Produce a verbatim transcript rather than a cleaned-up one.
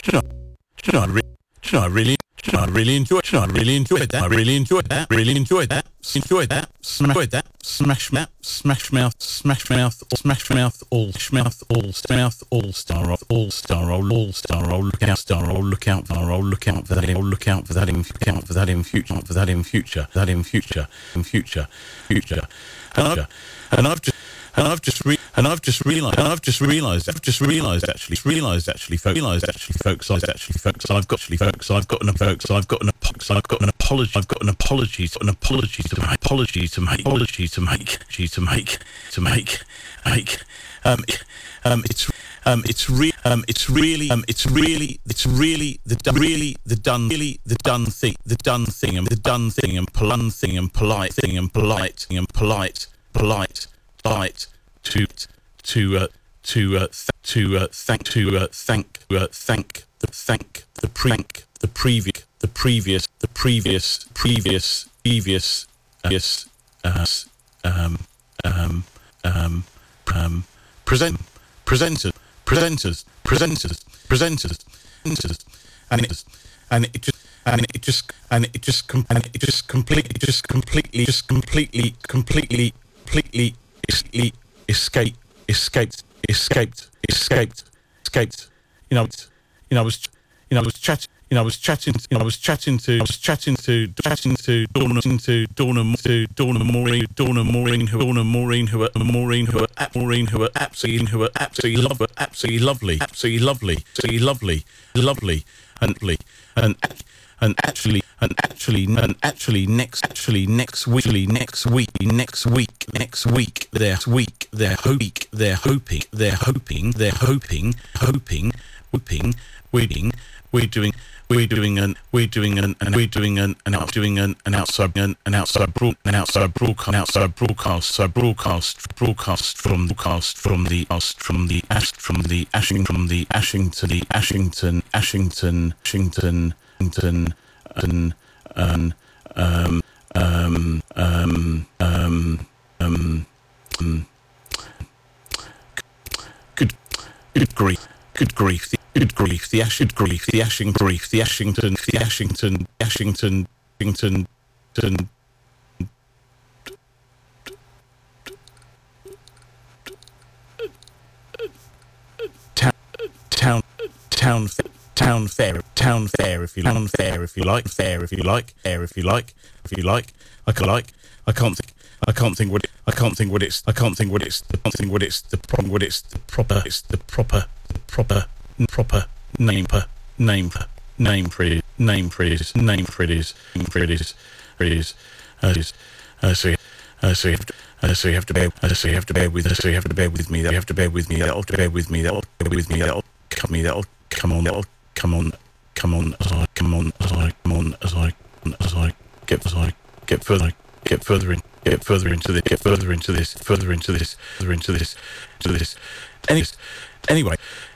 do you know, do you know, I re- do you know, I really, do you know, I really enjoyed, do you know, I really enjoyed that. I really enjoyed that. Really enjoyed that. Enjoyed that. Smash that. Smash mouth. Smash mouth. Smash mouth. Smash mouth. All mouth. All mouth. All star. All star. All star. All look out. Star. All look out. Star. All look out for that. All look out for that in look out for that in future. For that in future. That in future. In future. Future. And I've and I've just. And I've just re- and I've just realised and I've just realised I've just realised actually realised actually folks realised actually folks I've actually folks I've got actually folks I've got an folks I've got an apology I've got an apology I've got an apology an apology to make apology to make apology to make to make to make make um um it's um it's re- um it's really um it's really it's really the done really the done really the done thing the done thing and the done thing and polite thing and polite thing and polite thing and polite polite polite to to uh, to uh, th- to uh, thank to uh, thank uh, thank the thank the pre the previous the previous the previous previous previous previous uh, um um um um present presenters presenters presenters presenters presenters and it and it just and it just and it just com- and it just completely just completely just completely completely completely completely escaped, escaped, escaped, escaped, escaped. You know, you know, I was, you know, I was chatting, you know, I was chatting, you know, I was chatting to, I was chatting to, chatting to Donna, to Donna, to Donna Maureen, Donna Maureen, who, Donna Maureen, who are Maureen, who are Maureen, who are absolutely, who are absolutely lovely, absolutely lovely, absolutely lovely, absolutely lovely, lovely, and lovely, and and actually. And actually, and actually, next, actually, next week, next week, next week, next week, they're week, they're hoping, they're hoping, they're hoping, they're hoping, hoping, hoping, waiting, we're doing, we're doing an, we're doing an, and we're doing an, an out, doing an, an outside, an, an outside broad, an outside broadcast, outside broadcast, so broadcast, broadcast from the cast, from the cast, from the ash, from the Ashing, from the Ashington, the Ashington, Ashington, Ashington, Ashington. And um um um um um um um good good grief good grief the good grief the Ashington grief the Ashing grief the Ashington the Ashington Ashington Ashington Ashington town town town Town fair, town fair, if you town fair, if you like, fair, if you like, fair, if you like, if you like. I can like, I can't think, I can't think what, it, I can't think what it's, I can't think what it's, I can't think what it's the problem, what it's the proper, it's the proper, proper, proper name per name per name for it, name for it is, name for it is, name for it is, for it is, uh, is, uh, so, uh, so you have to. Uh, so you have to bear. Uh, so you have to bear with. Uh, so you have to bear with me. That you have to bear with me. That'll bear with me. That'll bear with me. That'll come me. That'll come on. That'll come on. Come on. As I come on. As I come on. As I as I get as I get further. Get further in. Get further into this. Get further into this. Further into this. Further into this. To this. Anyways. Anyway.